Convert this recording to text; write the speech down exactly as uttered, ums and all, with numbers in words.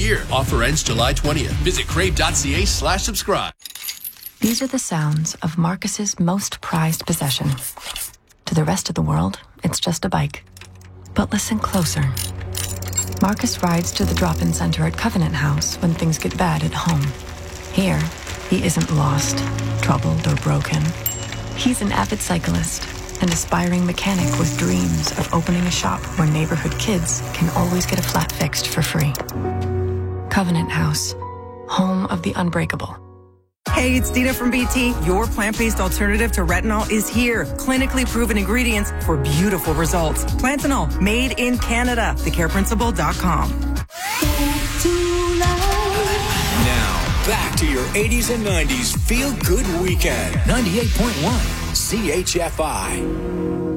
year. Offer ends July twentieth. Visit crave.ca slash subscribe. These are the sounds of Marcus's most prized possession. To the rest of the world, it's just a bike. But listen closer. Marcus rides to the drop-in center at Covenant House when things get bad at home. Here, he isn't lost, troubled, or broken. He's an avid cyclist, an aspiring mechanic with dreams of opening a shop where neighborhood kids can always get a flat fixed for free. Covenant House, home of the unbreakable. Hey, it's Dina from B T. Your plant-based alternative to retinol is here. Clinically proven ingredients for beautiful results. Plantanol, made in Canada. the care principle dot com. Now, back to your eighties and nineties feel-good weekend. ninety-eight point one C H F I.